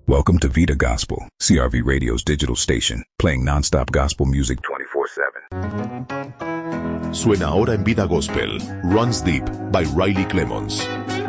Welcome to Vida Gospel, CRV Radio's digital station, playing non-stop gospel music 24/7. Suena ahora en Vida Gospel, Runs Deep by Riley Clemons.